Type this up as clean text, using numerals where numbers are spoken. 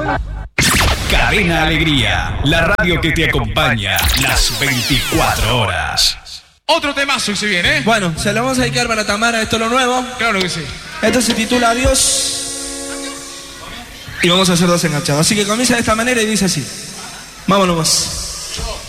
Cadena Alegría, la radio que te acompaña las 24 horas. Otro temazo que se viene, ¿eh? Bueno, se lo vamos a dedicar para Tamara, esto es lo nuevo. Claro que sí. Esto se titula Adiós. Y vamos a hacer dos enganchados. Así que comienza de esta manera y dice así. Vámonos.